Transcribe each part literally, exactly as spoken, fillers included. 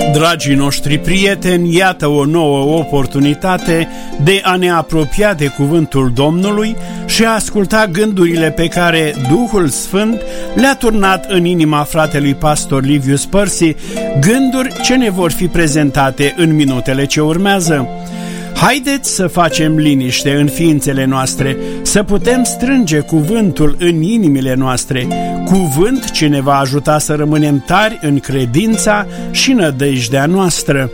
Dragii noștri prieteni, iată o nouă oportunitate de a ne apropia de cuvântul Domnului și a asculta gândurile pe care Duhul Sfânt le-a turnat în inima fratelui pastor Liviu Spărsi, gânduri ce ne vor fi prezentate în minutele ce urmează. Haideți să facem liniște în ființele noastre, să putem strânge cuvântul în inimile noastre, cuvânt ce ne va ajuta să rămânem tari în credința și nădejdea noastră.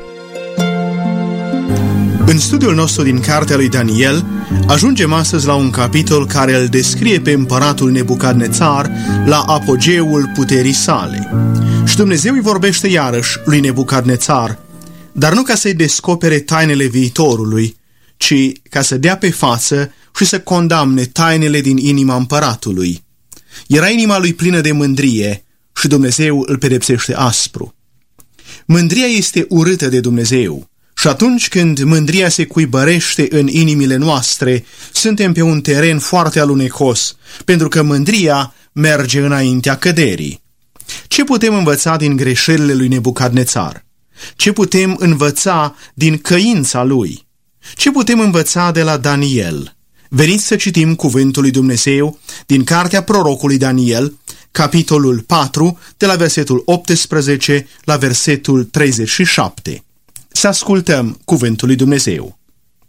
În studiul nostru din cartea lui Daniel, ajungem astăzi la un capitol care îl descrie pe împăratul Nebucadnețar la apogeul puterii sale. Și Dumnezeu îi vorbește iarăși lui Nebucadnețar, dar nu ca să-i descopere tainele viitorului, ci ca să dea pe față și să condamne tainele din inima împăratului. Era inima lui plină de mândrie și Dumnezeu îl pedepsește aspru. Mândria este urâtă de Dumnezeu și atunci când mândria se cuibărește în inimile noastre, suntem pe un teren foarte alunecos, pentru că mândria merge înaintea căderii. Ce putem învăța din greșelile lui Nebucadnețar? Ce putem învăța din căința lui? Ce putem învăța de la Daniel? Veniți să citim cuvântul lui Dumnezeu din cartea prorocului Daniel, capitolul patru, de la versetul optsprezece la versetul treizeci și șapte. Să ascultăm cuvântul lui Dumnezeu.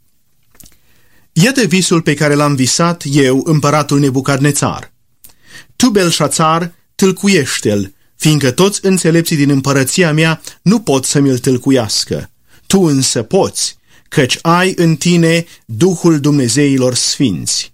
Iată visul pe care l-am visat eu, împăratul Nebucadnețar. Tu, Belșațar, tâlcuiește-l, fiindcă toți înțelepții din împărăția mea nu pot să mi-l tâlcuiască. Tu însă poți, căci ai în tine Duhul Dumnezeilor sfinți.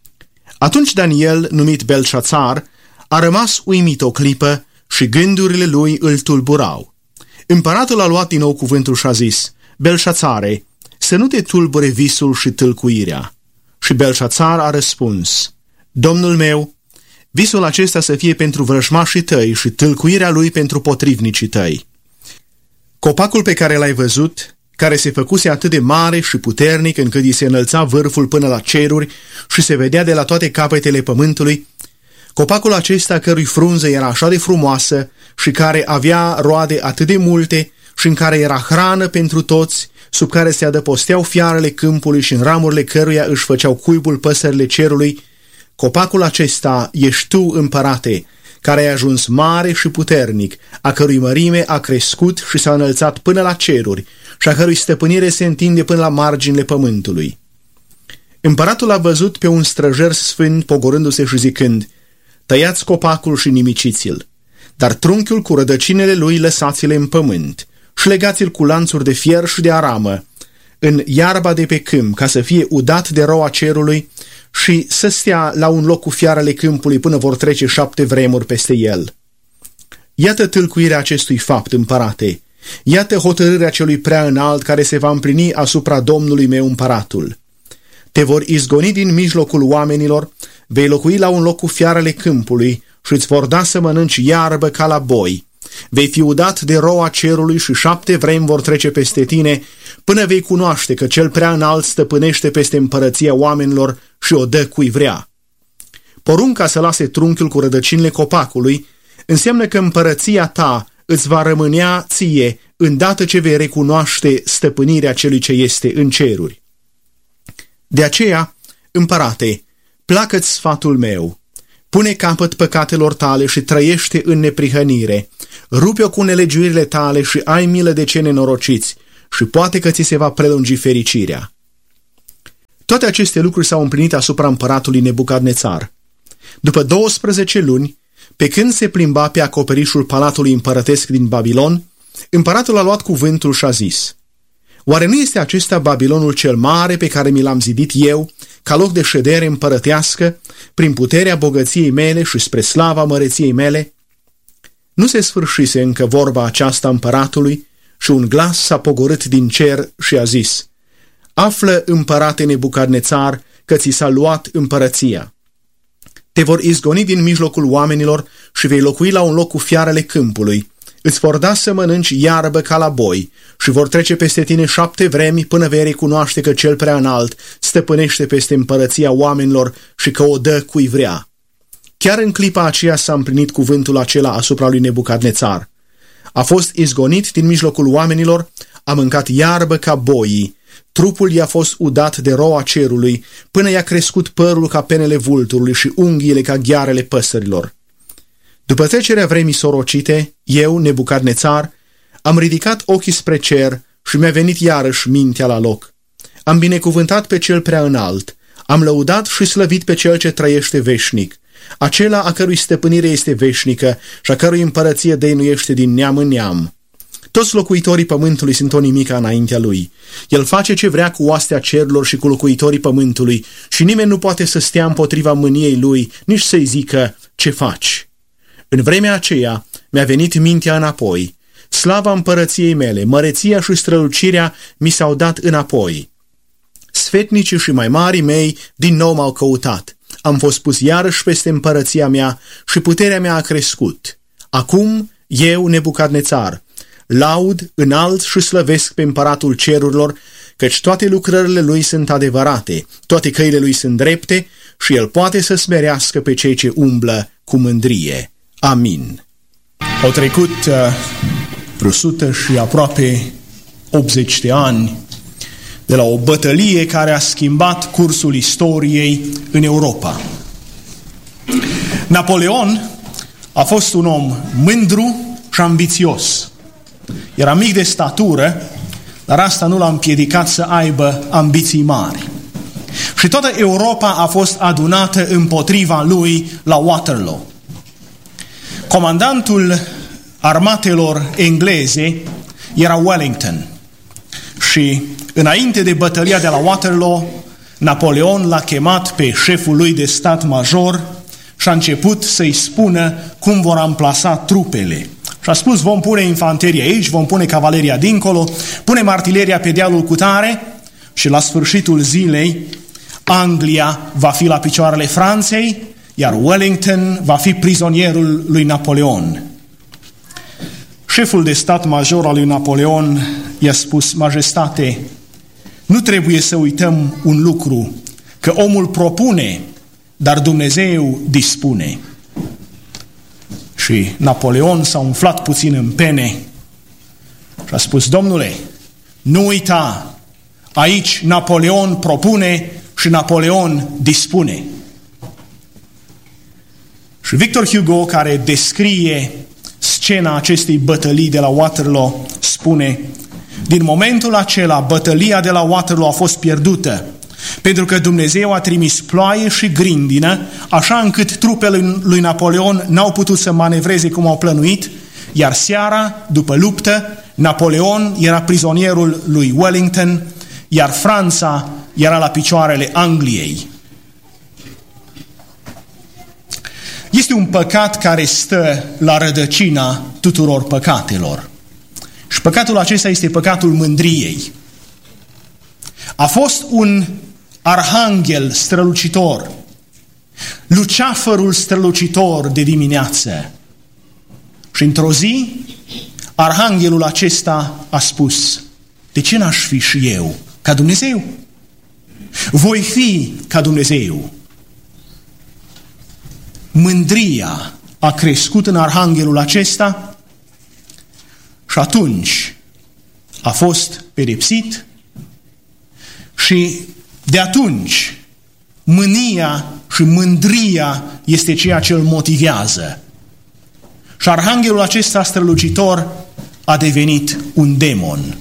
Atunci Daniel, numit Belșațar, a rămas uimit o clipă și gândurile lui îl tulburau. Împăratul a luat din nou cuvântul și a zis: Belșațare, să nu te tulbure visul și tâlcuirea. Și Belșațar a răspuns: Domnul meu, visul acesta să fie pentru vrăjmașii tăi și tâlcuirea lui pentru potrivnicii tăi. Copacul pe care l-ai văzut, care se făcuse atât de mare și puternic încât îi se înălța vârful până la ceruri și se vedea de la toate capetele pământului, copacul acesta cărui frunză era așa de frumoasă și care avea roade atât de multe și în care era hrană pentru toți, sub care se adăposteau fiarele câmpului și în ramurile căruia își făceau cuibul păsările cerului, copacul acesta ești tu, împărate, care ai ajuns mare și puternic, a cărui mărime a crescut și s-a înălțat până la ceruri și a cărui stăpânire se întinde până la marginile pământului. Împăratul a văzut pe un străjer sfânt pogorându-se și zicând: tăiați copacul și nimiciți-l, dar trunchiul cu rădăcinile lui lăsați-le în pământ și legați-l cu lanțuri de fier și de aramă în iarba de pe câmp, ca să fie udat de roa cerului și să stea la un loc cu fiarele câmpului până vor trece șapte vremuri peste el. Iată tâlcuirea acestui fapt, împărate, iată hotărârea celui prea înalt care se va împlini asupra Domnului meu împăratul. Te vor izgoni din mijlocul oamenilor, vei locui la un loc cu fiarele câmpului și îți vor da să mănânci iarbă ca la boi. Vei fi udat de roa cerului și șapte vremi vor trece peste tine, până vei cunoaște că cel prea înalt stăpânește peste împărăția oamenilor și o dă cui vrea. Porunca să lase trunchiul cu rădăcinile copacului înseamnă că împărăția ta îți va rămânea ție îndată ce vei recunoaște stăpânirea celui ce este în ceruri. De aceea, împărate, placă-ți sfatul meu, pune capăt păcatelor tale și trăiește în neprihănire, rupe-o cu nelegiuirile tale și ai milă de cei nenorociți și poate că ți se va prelungi fericirea. Toate aceste lucruri s-au împlinit asupra împăratului Nebucadnețar. După douăsprezece luni, pe când se plimba pe acoperișul palatului împărătesc din Babilon, împăratul a luat cuvântul și a zis: oare nu este acesta Babilonul cel mare pe care mi l-am zidit eu, ca loc de ședere împărătească, prin puterea bogăției mele și spre slava măreției mele? Nu se sfârșise încă vorba aceasta împăratului și un glas s-a pogorât din cer și a zis: află, împărate Nebucadnețar, că ți s-a luat împărăția. Te vor izgoni din mijlocul oamenilor și vei locui la un loc cu fiarele câmpului. Îți vor da să mănânci iarbă ca la boi și vor trece peste tine șapte vremi până vei recunoaște că cel prea înalt stăpânește peste împărăția oamenilor și că o dă cui vrea. Chiar în clipa aceea s-a împlinit cuvântul acela asupra lui Nebucadnețar. A fost izgonit din mijlocul oamenilor, a mâncat iarbă ca boii, trupul i-a fost udat de roa cerului, până i-a crescut părul ca penele vulturului și unghiile ca ghearele păsărilor. După trecerea vremii sorocite, eu, Nebucadnețar, am ridicat ochii spre cer și mi-a venit iarăși mintea la loc. Am binecuvântat pe cel prea înalt, am lăudat și slăvit pe cel ce trăiește veșnic, acela a cărui stăpânire este veșnică și a cărui împărăție dăinuiește din neam în neam. Toți locuitorii pământului sunt o nimica înaintea lui. El face ce vrea cu oastea cerurilor și cu locuitorii pământului și nimeni nu poate să stea împotriva mâniei lui, nici să-i zică ce faci. În vremea aceea mi-a venit mintea înapoi. Slava împărăției mele, măreția și strălucirea mi s-au dat înapoi. Sfetnicii și mai marii mei din nou m-au căutat. Am fost pus iarăși peste împărăția mea și puterea mea a crescut. Acum eu, Nebucadnețar, laud, înalt și slăvesc pe împăratul cerurilor, căci toate lucrările lui sunt adevărate, toate căile lui sunt drepte și el poate să smerească pe cei ce umblă cu mândrie. Amin. Au trecut uh, vreo sută și aproape optzeci de ani de la o bătălie care a schimbat cursul istoriei în Europa. Napoleon a fost un om mândru și ambițios. Era mic de statură, dar asta nu l-a împiedicat să aibă ambiții mari. Și toată Europa a fost adunată împotriva lui la Waterloo. Comandantul armatelor engleze era Wellington și înainte de bătălia de la Waterloo, Napoleon l-a chemat pe șeful lui de stat major și a început să-i spună cum vor amplasa trupele. Și a spus, vom pune infanteria aici, vom pune cavaleria dincolo, punem artileria pe dealul cutare și la sfârșitul zilei Anglia va fi la picioarele Franței, iar Wellington va fi prizonierul lui Napoleon. Șeful de stat major al lui Napoleon i-a spus, Majestate, nu trebuie să uităm un lucru, că omul propune, dar Dumnezeu dispune. Și Napoleon s-a umflat puțin în pene și a spus, Domnule, nu uita, aici Napoleon propune și Napoleon dispune. Și Victor Hugo, care descrie scena acestei bătălii de la Waterloo, spune, din momentul acela, bătălia de la Waterloo a fost pierdută, pentru că Dumnezeu a trimis ploaie și grindină, așa încât trupele lui Napoleon n-au putut să manevreze cum au plănuit, iar seara, după luptă, Napoleon era prizonierul lui Wellington, iar Franța era la picioarele Angliei. Este un păcat care stă la rădăcina tuturor păcatelor. Și păcatul acesta este păcatul mândriei. A fost un arhanghel strălucitor, luceafărul strălucitor de dimineață. Și într-o zi, arhanghelul acesta a spus, de ce n-aș fi și eu ca Dumnezeu? Voi fi ca Dumnezeu. Mândria a crescut în arhanghelul acesta și atunci a fost pedepsit și de atunci mânia și mândria este ceea ce îl motivează. Și arhanghelul acesta strălucitor a devenit un demon.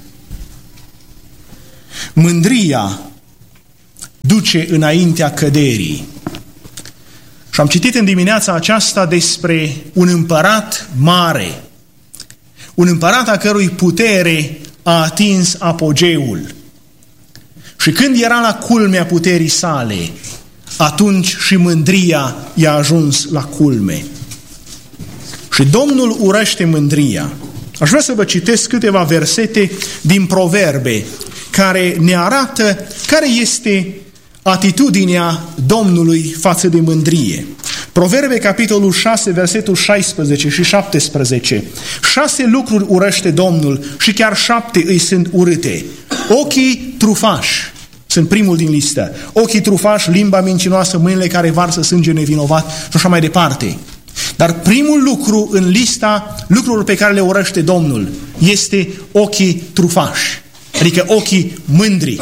Mândria duce înaintea căderii. Și am citit în dimineața aceasta despre un împărat mare, un împărat a cărui putere a atins apogeul. Și când era la culmea puterii sale, atunci și mândria i-a ajuns la culme. Și Domnul urăște mândria. Aș vrea să vă citesc câteva versete din Proverbe, care ne arată care este atitudinea Domnului față de mândrie. Proverbe, capitolul șase, versetul șaisprezece și șaptesprezece. Șase lucruri urăște Domnul și chiar șapte îi sunt urâte. Ochii trufași sunt primul din listă. Ochii trufași, limba mincinoasă, mâinile care varsă sânge nevinovat și așa mai departe. Dar primul lucru în lista lucrurilor pe care le urăște Domnul este ochii trufași, adică ochii mândri.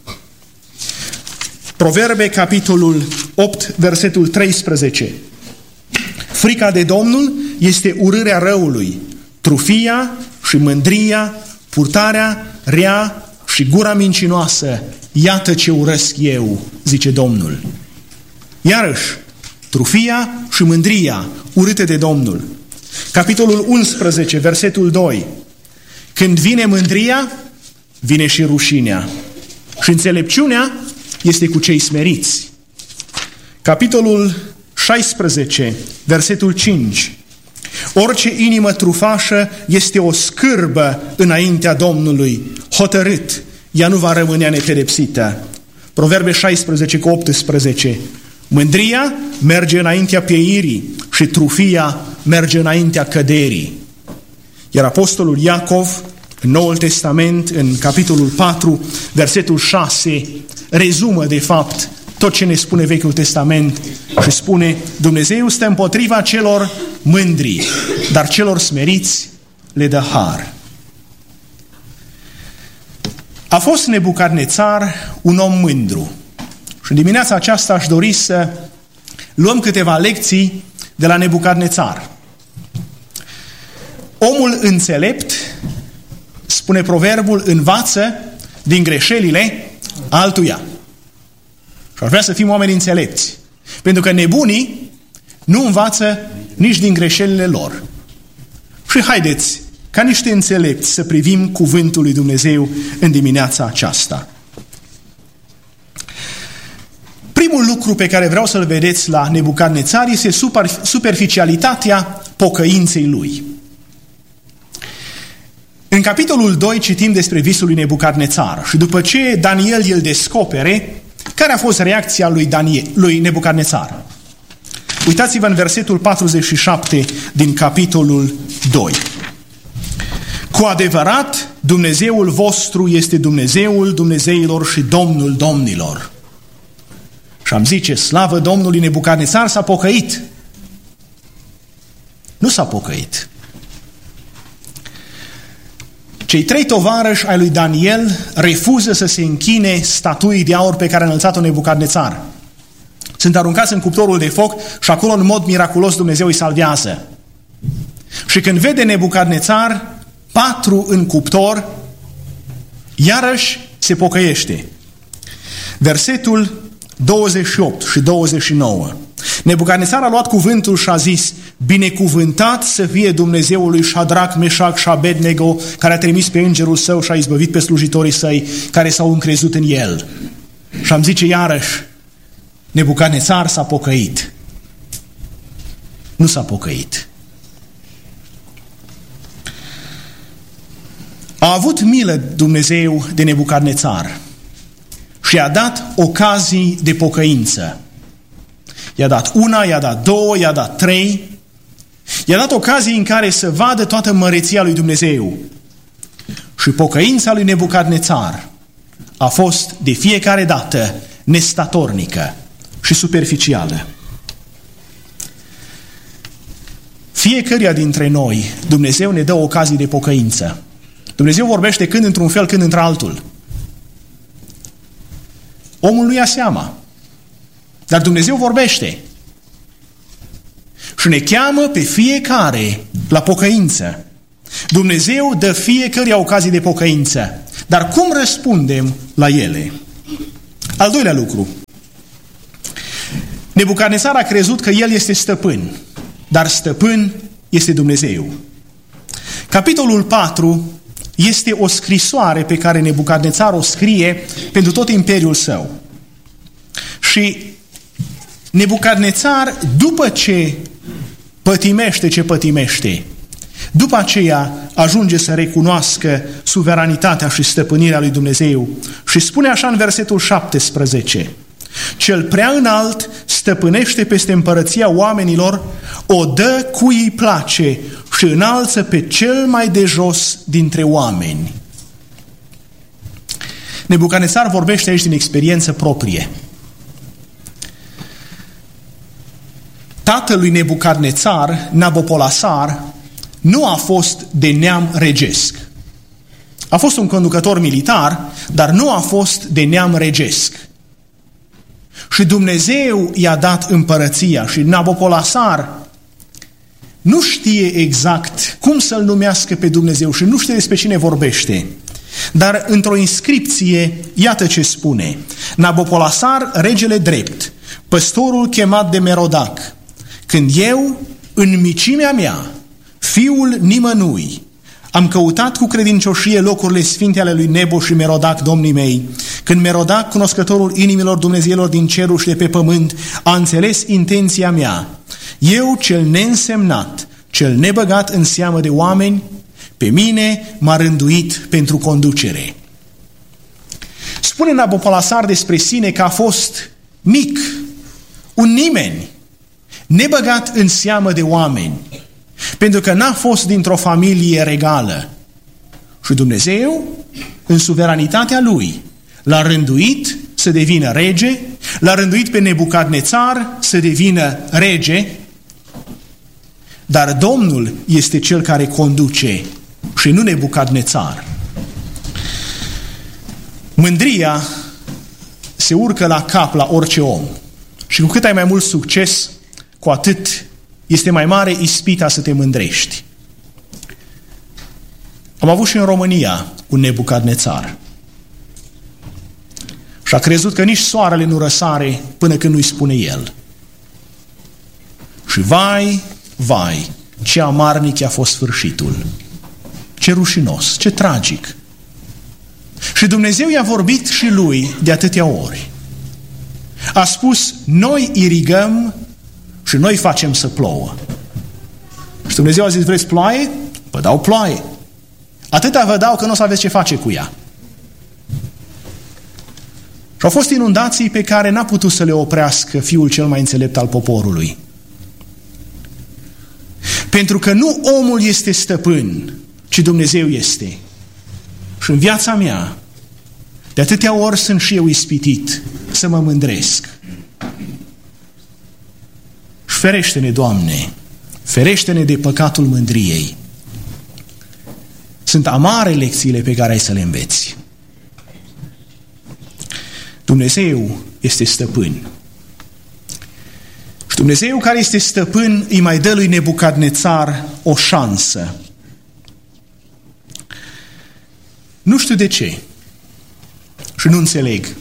Proverbe, capitolul opt, versetul treisprezece. Frica de Domnul este urârea răului, trufia și mândria, purtarea rea și gura mincinoasă. Iată ce urăsc eu, zice Domnul. Iarăși, trufia și mândria urâte de Domnul. Capitolul unsprezece, versetul doi. Când vine mândria, vine și rușinea. Și înțelepciunea este cu cei smeriți. Capitolul șaisprezece, versetul cinci. Orice inimă trufașă este o scârbă înaintea Domnului, hotărât, ea nu va rămâne nepedepsită. Proverbe șaisprezece cu optsprezece. Mândria merge înaintea pieirii și trufia merge înaintea căderii. Iar apostolul Iacov, în Noul Testament, în capitolul patru, versetul șase, rezumă de fapt tot ce ne spune Vechiul Testament și spune: Dumnezeu stă împotriva celor mândri, dar celor smeriți le dă har. A fost Nebucadnețar un om mândru. Și în dimineața aceasta aș dori să luăm câteva lecții de la Nebucadnețar. Omul înțelept, spune proverbul, învață din greșelile altuia. Și aș vrea să fim oameni înțelepți. Pentru că nebunii nu învață nici din greșelile lor. Și haideți, ca niște înțelepți, să privim cuvântul lui Dumnezeu în dimineața aceasta. Primul lucru pe care vreau să-l vedeți la Nebucadnețar este superficialitatea pocăinței lui. În capitolul doi citim despre visul lui Nebucadnețar și după ce Daniel îl descopere, care a fost reacția lui, Daniel, lui Nebucadnețar? Uitați-vă în versetul patruzeci și șapte din capitolul doi. Cu adevărat, Dumnezeul vostru este Dumnezeul Dumnezeilor și Domnul domnilor. Și am zice, slavă Domnului, Nebucadnețar s-a pocăit. Nu s-a pocăit. Cei trei tovarăși ai lui Daniel refuză să se închine statuii de aur pe care a înălțat-o Nebucadnețar. Sunt aruncați în cuptorul de foc și acolo în mod miraculos Dumnezeu îi salvează. Și când vede Nebucadnețar patru în cuptor, iarăși se pocăiește. Versetul douăzeci și opt și douăzeci și nouă. Nebucadnețar a luat cuvântul și a zis: binecuvântat să fie Dumnezeul lui Șadrac, Meșac și Abednego, care a trimis pe îngerul său și a izbăvit pe slujitorii săi care s-au încrezut în el. Și am zice iarăși, Nebucadnețar s-a pocăit. Nu s-a pocăit. A avut milă Dumnezeu de Nebucadnețar și i-a dat ocazii de pocăință. I-a dat una, i-a dat două, i-a dat trei. I-a dat ocazii în care să vadă toată măreția lui Dumnezeu. Și pocăința lui Nebucadnețar a fost de fiecare dată nestatornică și superficială. Fiecăruia dintre noi Dumnezeu ne dă ocazii de pocăință. Dumnezeu vorbește când într-un fel, când într-altul. Omul nu ia seama. Dar Dumnezeu vorbește. Și ne cheamă pe fiecare la pocăință. Dumnezeu dă fiecăruia ocazii de pocăință. Dar cum răspundem la ele? Al doilea lucru. Nebucadnețar a crezut că el este stăpân, dar stăpân este Dumnezeu. Capitolul patru este o scrisoare pe care Nebucadnețar o scrie pentru tot imperiul său. Și Nebucadnețar, după ce pătimește ce pătimește, după aceea ajunge să recunoască suveranitatea și stăpânirea lui Dumnezeu și spune așa în versetul șaptesprezece: cel prea înalt stăpânește peste împărăția oamenilor, o dă cui îi place și înalță pe cel mai de jos dintre oameni. Nebucadnețar vorbește aici din experiență proprie. tatălui Nebucadnețar, Nabopolasar, nu a fost de neam regesc. A fost un conducător militar, dar nu a fost de neam regesc. Și Dumnezeu i-a dat împărăția și Nabopolasar nu știe exact cum să-L numească pe Dumnezeu și nu știe despre cine vorbește. Dar într-o inscripție, iată ce spune: Nabopolasar, regele drept, păstorul chemat de Merodac, când eu, în micimea mea, fiul nimănui, am căutat cu credincioșie locurile sfinte ale lui Nebo și Merodac, domnii mei, când Merodac, cunoscătorul inimilor Dumnezeilor din cerul și de pe pământ, a înțeles intenția mea, eu, cel neînsemnat, cel nebăgat în seamă de oameni, pe mine m-a rânduit pentru conducere. Spune Nabopolasar despre sine că a fost mic, un nimeni, nebăgat în seamă de oameni, pentru că n-a fost dintr-o familie regală. Și Dumnezeu, în suveranitatea Lui, l-a rânduit să devină rege, l-a rânduit pe Nebucadnețar să devină rege, dar Domnul este Cel care conduce și nu Nebucadnețar. Mândria se urcă la cap la orice om și cu cât ai mai mult succes, cu atât este mai mare ispita să te mândrești. Am avut și în România un Nebucadnețar și a crezut că nici soarele nu răsare până când nu-i spune el. Și vai, vai, ce amarnic a fost sfârșitul. Ce rușinos, ce tragic. Și Dumnezeu i-a vorbit și lui de atâtea ori. A spus, noi irigăm și noi facem să plouă. Și Dumnezeu a zis, vreți ploaie? Vă dau ploaie. Atâta vă dau că nu o să aveți ce face cu ea. Și au fost inundații pe care n-a putut să le oprească fiul cel mai înțelept al poporului. Pentru că nu omul este stăpân, ci Dumnezeu este. Și în viața mea, de atâtea ori sunt și eu ispitit să mă mândresc. Și ferește-ne, Doamne, ferește-ne de păcatul mândriei. Sunt amare lecțiile pe care ai să le înveți. Dumnezeu este stăpân. Și Dumnezeu care este stăpân îi mai dă lui Nebucadnețar o șansă. Nu știu de ce și nu înțeleg.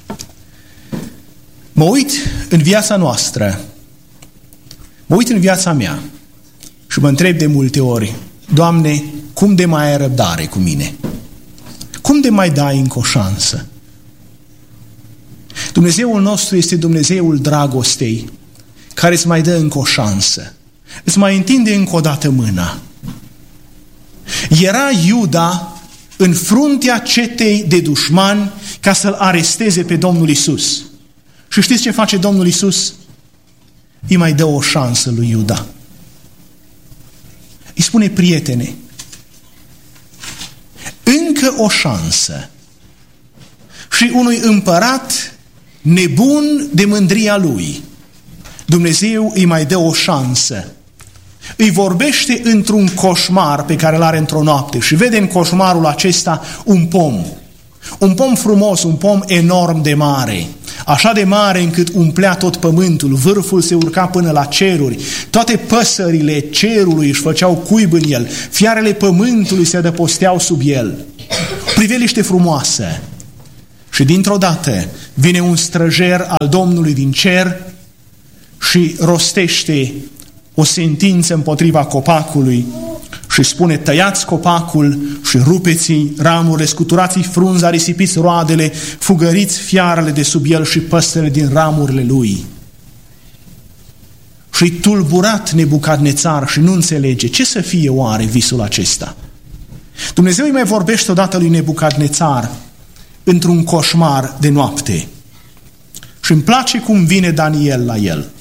Mă uit în viața noastră, mă uit în viața mea și mă întreb de multe ori, Doamne, cum de mai ai răbdare cu mine? Cum de mai dai încă o șansă? Dumnezeul nostru este Dumnezeul dragostei, care îți mai dă încă o șansă. Îți mai întinde încă o dată mâna. Era Iuda în fruntea cetei de dușmani ca să-L aresteze pe Domnul Iisus. Și știți ce face Domnul Iisus? Îi mai dă o șansă lui Iuda. Îi spune, prietene, încă o șansă. Și unui împărat nebun de mândria lui, Dumnezeu îi mai dă o șansă. Îi vorbește într-un coșmar pe care îl are într-o noapte și vede în coșmarul acesta un pom. Un pom frumos, un pom enorm de mare. Așa de mare încât umplea tot pământul, vârful se urca până la ceruri, toate păsările cerului își făceau cuib în el, fiarele pământului se adăposteau sub el. Priveliște frumoasă. Și dintr-o dată vine un străjer al Domnului din cer și rostește o sentință împotriva copacului și spune, tăiați copacul și rupeți ramurile, scuturați frunza, risipiți roadele, fugăriți fiarele de sub el și păsările din ramurile lui. Și tulburat Nebucadnețar și nu înțelege ce să fie oare visul acesta. Dumnezeu îi mai vorbește odată lui Nebucadnețar într-un coșmar de noapte. Și îmi place cum vine Daniel la el.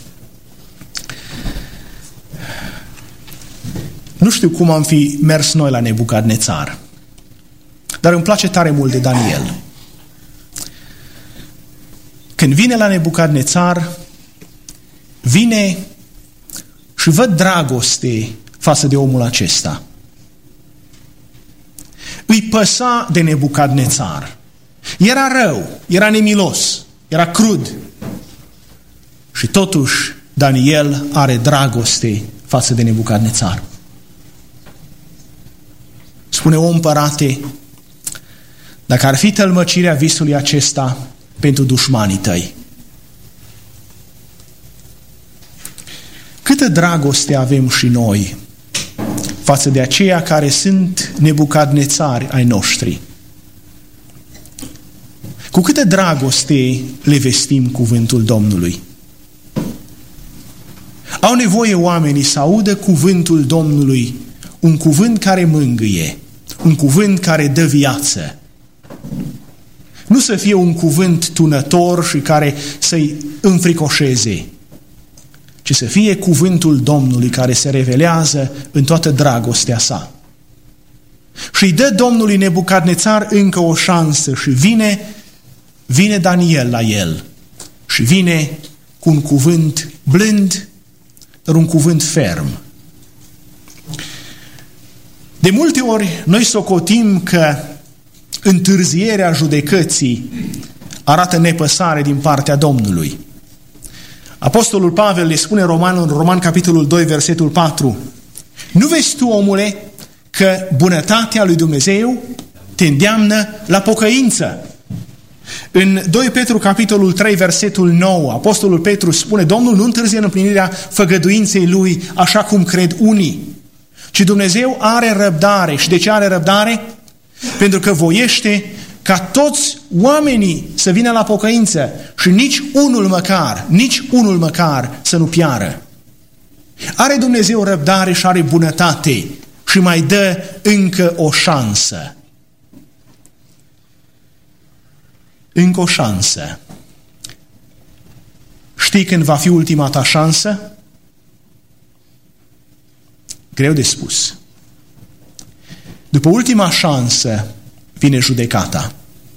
Nu știu cum am fi mers noi la Nebucadnețar, dar îmi place tare mult de Daniel. Când vine la Nebucadnețar, vine și văd dragoste față de omul acesta. Îi păsa de Nebucadnețar. Era rău, era nemilos, era crud. Și totuși Daniel are dragoste față de Nebucadnețar. Spune: o împărate, dacă ar fi tălmăcirea visului acesta pentru dușmanii tăi, câtă dragoste avem și noi față de aceia care sunt Nebucadnețari ai noștri. Cu câtă dragoste le vestim cuvântul Domnului. Au nevoie oamenii să audă cuvântul Domnului, un cuvânt care mângâie, un cuvânt care dă viață. Nu să fie un cuvânt tunător și care să-i înfricoșeze, ci să fie cuvântul Domnului care se revelează în toată dragostea sa. Și îi dă Domnului Nebucadnețar încă o șansă și vine, vine Daniel la el și vine cu un cuvânt blând, dar un cuvânt ferm. De multe ori noi socotim că întârzierea judecății arată nepăsare din partea Domnului. Apostolul Pavel le spune Romanul, în Roman capitolul doi, versetul patru: nu vezi tu, omule, că bunătatea lui Dumnezeu te îndeamnă la pocăință? În doi Petru capitolul trei, versetul nouă, Apostolul Petru spune: Domnul nu întârzie în împlinirea făgăduinței lui, așa cum cred unii, ci Dumnezeu are răbdare. Și de ce are răbdare? Pentru că voiește ca toți oamenii să vină la pocăință și nici unul măcar, nici unul măcar să nu piară. Are Dumnezeu răbdare și are bunătate și mai dă încă o șansă. Încă o șansă. Știi când va fi ultima ta șansă? Greu de spus. După ultima șansă vine judecata.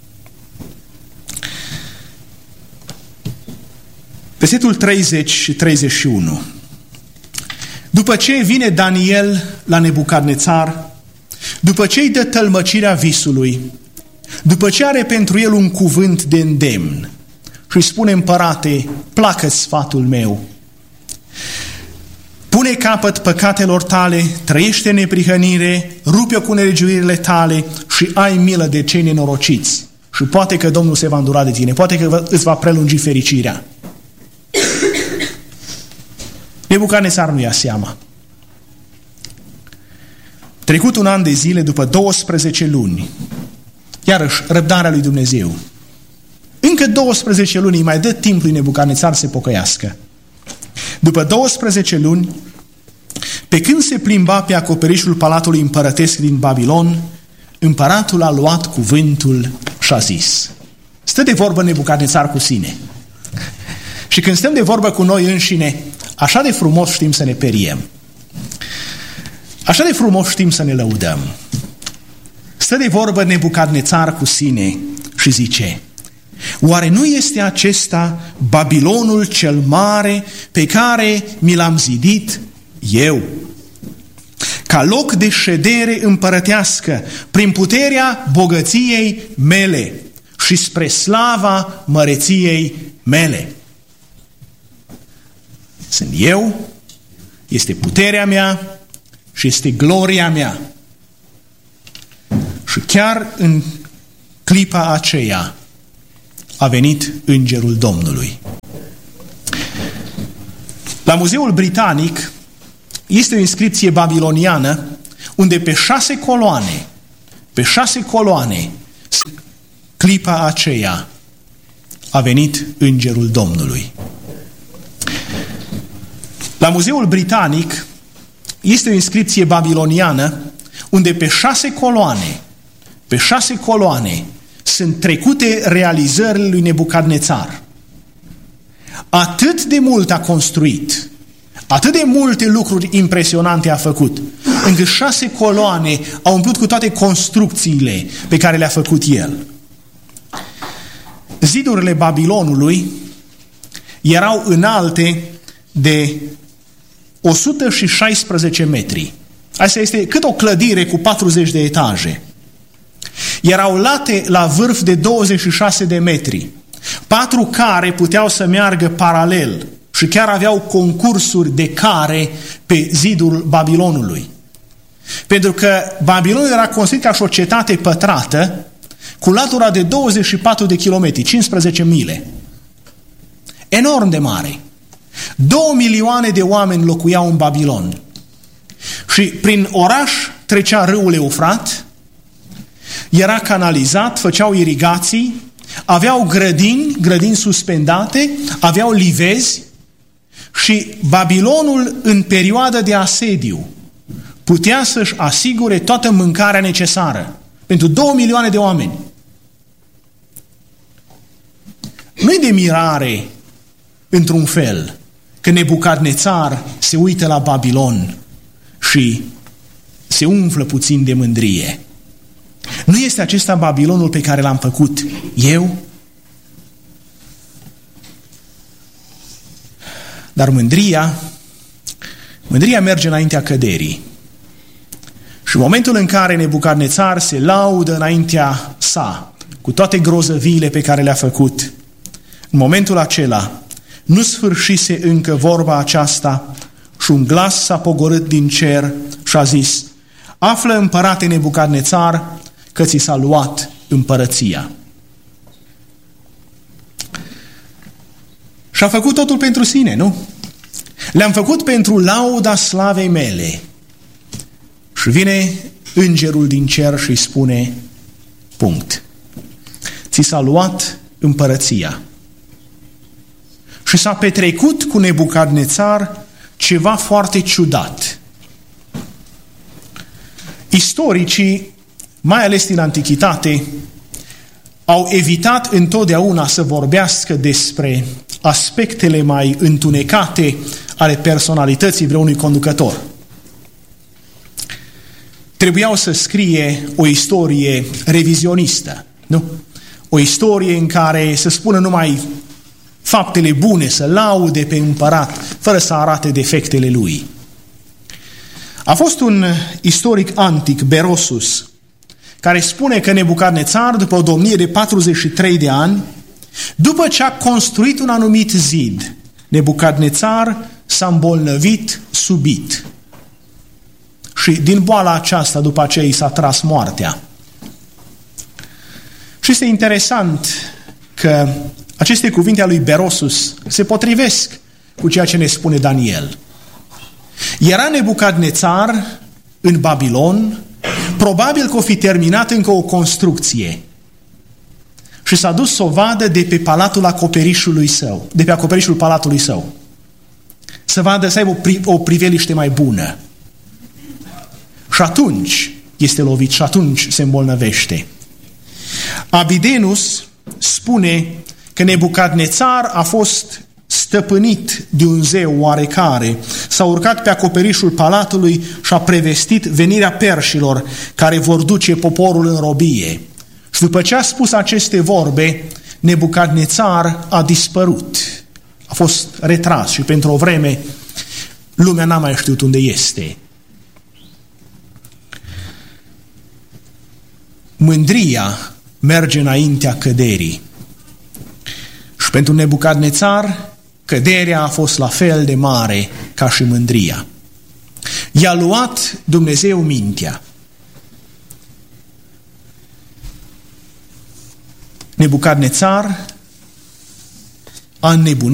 Versetul treizeci și treizeci și unu. După ce vine Daniel la Nebucadnețar, după ce îi dă tălmăcirea visului, după ce are pentru el un cuvânt de îndemn și îi spune: împărate, placă-ți sfatul meu, pune capăt păcatelor tale, trăiește în neprihănire, rupe-o cu nelegiuirile tale și ai milă de cei nenorociți. Și poate că Domnul se va îndura de tine, poate că îți va prelungi fericirea. Nebucadnețar nu ia seama. Trecut un an de zile, după douăsprezece luni, iarăși răbdarea lui Dumnezeu. Încă douăsprezece luni îi mai dă timp lui Nebucadnețar să se pocăiască. După douăsprezece luni, pe când se plimba pe acoperișul palatului împărătesc din Babilon, împăratul a luat cuvântul și a zis: stă de vorbă Nebucadnețar cu sine. Și când stăm de vorbă cu noi înșine, așa de frumos știm să ne periem. Așa de frumos știm să ne lăudăm. Stă de vorbă Nebucadnețar cu sine și zice: oare nu este acesta Babilonul cel mare pe care mi l-am zidit eu, ca loc de ședere împărătească, prin puterea bogăției mele și spre slava măreției mele? Sunt eu, este puterea mea și este gloria mea. Și chiar în clipa aceea a venit îngerul Domnului. La Muzeul Britanic este o inscripție babiloniană unde pe șase coloane, pe șase coloane, clipa aceea a venit îngerul Domnului. La Muzeul Britanic este o inscripție babiloniană unde pe șase coloane, pe șase coloane sunt trecute realizările lui Nebucadnețar. Atât de mult a construit, atât de multe lucruri impresionante a făcut, încât șase coloane au umplut cu toate construcțiile pe care le-a făcut el. Zidurile Babilonului erau înalte de o sută șaisprezece metri. Asta este cât o clădire cu patruzeci de etaje. Erau late la vârf de douăzeci și șase de metri. Patru care puteau să meargă paralel și chiar aveau concursuri de care pe zidul Babilonului. Pentru că Babilonul era construit ca și o cetate pătrată cu latura de douăzeci și patru de kilometri, cincisprezece mile. Enorm de mare. Două milioane de oameni locuiau în Babilon. Și prin oraș trecea râul Eufrat, era canalizat, făceau irigații, aveau grădini, grădini suspendate, aveau livezi și Babilonul în perioada de asediu putea să-și asigure toată mâncarea necesară pentru două milioane de oameni. Nu-i de mirare, într-un fel, că Nebucadnețar se uită la Babilon și se umflă puțin de mândrie. Nu este acesta Babilonul pe care l-am făcut eu? Dar mândria, mândria merge înaintea căderii. Și în momentul în care Nebucadnețar se laudă înaintea sa cu toate grozăviile pe care le-a făcut, în momentul acela nu sfârșise încă vorba aceasta și un glas s-a pogorât din cer și a zis: află, împărate Nebucadnețar, că ți s-a luat împărăția. Și a făcut totul pentru sine, nu? Le-am făcut pentru lauda slavei mele. Și vine îngerul din cer și îi spune: punct. Ți s-a luat împărăția. Și s-a petrecut cu Nebucadnețar ceva foarte ciudat. Istoricii, mai ales din antichitate, au evitat întotdeauna să vorbească despre aspectele mai întunecate ale personalității vreunui conducător. Trebuiau să scrie o istorie revizionistă, nu? O istorie în care să spună numai faptele bune, să laude pe împărat, fără să arate defectele lui. A fost un istoric antic, Berosus, care spune că Nebucadnețar, după o domnie de patruzeci și trei de ani, după ce a construit un anumit zid, Nebucadnețar s-a îmbolnăvit subit. Și din boala aceasta, după aceea, i s-a tras moartea. Și este interesant că aceste cuvinte ale lui Berosus se potrivesc cu ceea ce ne spune Daniel. Era Nebucadnețar în Babilon, probabil că o fi terminat încă o construcție și s-a dus să o vadă de pe palatul acoperișului său, de pe acoperișul palatului său. Să vadă, să aibă o, pri- o priveliște mai bună. Și atunci este lovit și atunci se îmbolnăvește. Abidenus spune că Nebucadnețar a fost stăpânit de un zeu oarecare, s-a urcat pe acoperișul palatului și a prevestit venirea perșilor care vor duce poporul în robie. Și după ce a spus aceste vorbe, Nebucadnețar a dispărut. A fost retras și pentru o vreme lumea n-a mai știut unde este. Mândria merge înaintea căderii. Și pentru Nebucadnețar, căderea a fost la fel de mare ca și mândria. I-a luat Dumnezeu mintea. Nebucadnețar a înnebunit